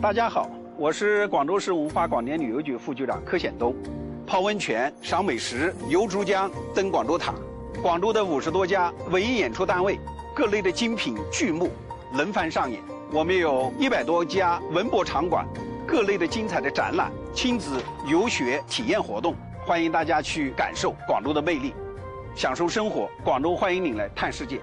大家好，我是廣州市文化廣電旅遊局副局長柯顯東。泡溫泉、賞美食、遊珠江、登廣州塔，廣州的50多家文藝演出單位，各類的精品劇目輪番上演。我們有100多家文博場館，各類的精彩的展覽、親子遊學體驗活動，歡迎大家去感受廣州的魅力，享受生活。廣州歡迎您來探世界。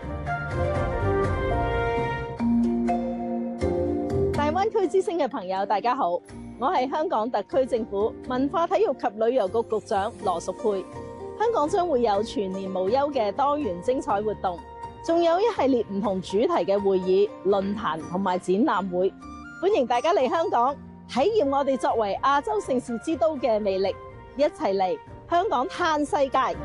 大灣區之聲嘅朋友，大家好，我係香港特區政府文化體育及旅遊局局長羅淑佩。香港將會有全年無休嘅多元精彩活動，仲有一系列唔同主題嘅會議、論壇同埋展覽會，歡迎大家嚟香港體驗我哋作為亞洲盛事之都嘅魅力，一齊嚟香港嘆世界。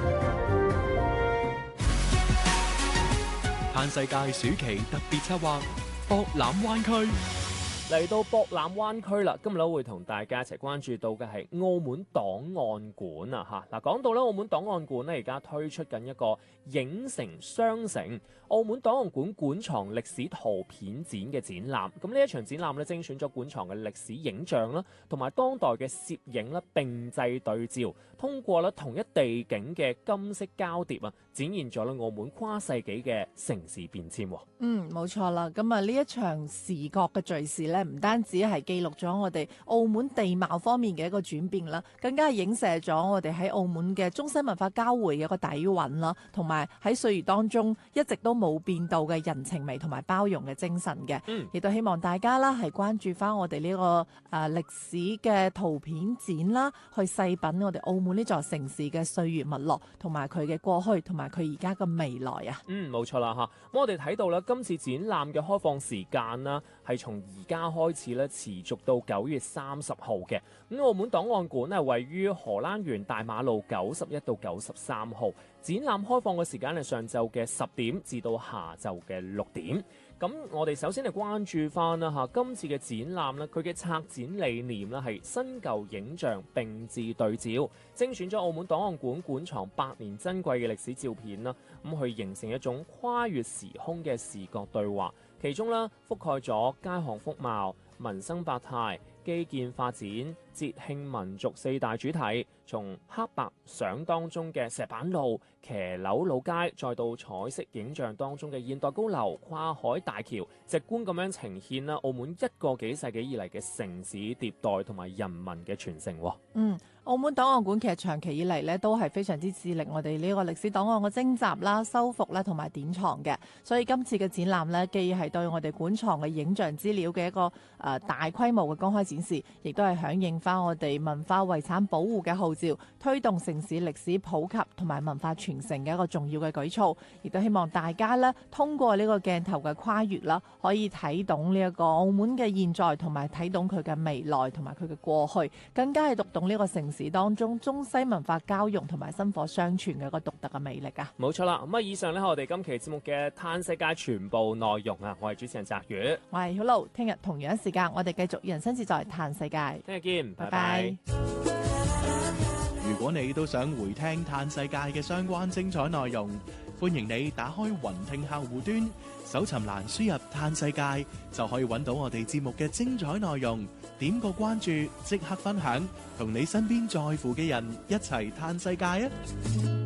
嘆世界暑期特別策劃博覽灣區。 嚟到博覽灣區啦，今日會同大家一齊關注到嘅係澳門檔案館啊嚇。嗱，講到咧，澳門檔案館咧而家推出緊一個影城雙城澳門檔案館館藏歷史圖片展嘅展覽。咁呢一場展覽咧精選咗館藏嘅歷史影像啦，同埋當代嘅攝影啦並製對照，通過咧同一地景嘅金色交疊啊，展現咗咧澳門跨世紀嘅城市變遷。 冇錯啦。咁啊呢一場視覺嘅敘事咧，唔單止係記錄咗我哋澳門地貌方面嘅一個轉變啦，更加係影射咗我哋喺澳門嘅中西文化交匯嘅一個底蘊啦，同埋喺歲月當中一直都冇變到嘅人情味同埋包容嘅精神嘅。亦都希望大家啦係關注翻我哋呢個歷史嘅圖片展啦，去細品我哋澳門呢座城市嘅歲月脈絡，同埋佢嘅過去同埋佢而家嘅未來啊。 冇錯啦嚇。咁我哋睇到啦，今次展覽嘅開放時間啦，係從而家開始咧，持續到9月30號嘅。咁澳門檔案館係位於荷蘭園大馬路91到93號。展覽開放嘅時間係上晝嘅10點至到下晝嘅6點。咁我哋首先係關注翻啦嚇，今次嘅展覽咧，佢嘅策展理念咧係新舊影像並置對照，精選咗澳門檔案館館藏百年珍貴嘅歷史照片啦，咁去形成一種跨越時空嘅視覺對話。其中咧覆蓋咗街巷風貌、民生百態、基建發展、節慶民族4大主題，從黑白相當中嘅石板路、騎樓老街，再到彩色影像當中嘅現代高樓、跨海大橋，直觀咁樣呈現啦澳門1個幾世紀以嚟嘅城市迭代同埋人民嘅傳承。 澳門檔案館其實長期以嚟咧都係非常之致力我哋呢個歷史檔案嘅徵集啦、修復啦同埋典藏嘅，所以今次嘅展覽呢，既係對我哋館藏嘅影像資料嘅一個大規模嘅公開展示，亦都係響應翻我哋文化遺產保護嘅號召，推動城市歷史普及同埋文化傳承嘅一個重要嘅舉措。亦都希望大家呢，通過呢個鏡頭嘅跨越啦，可以睇懂呢一個澳門嘅現在，同埋睇懂佢嘅未來同埋佢嘅過去，更加係讀懂呢個城市當中中西文化交融同埋薪火相傳嘅一個獨特嘅魅力啊！ 冇錯啦，咁啊以上呢，我哋今期節目嘅嘆世界全部內容啊，我係主持人澤宇， 我係曉露，聽日同樣時間我哋繼續人生自在嘆世界， 聽日見，拜拜。 如果你都想回聽嘆世界嘅相關精彩內容，歡迎你打開雲聽客戶端，搜尋欄輸入嘆世界，就可以揾到我哋節目嘅精彩內容。點個關注，即刻分享，同你身邊在乎嘅人一齊嘆世界啊！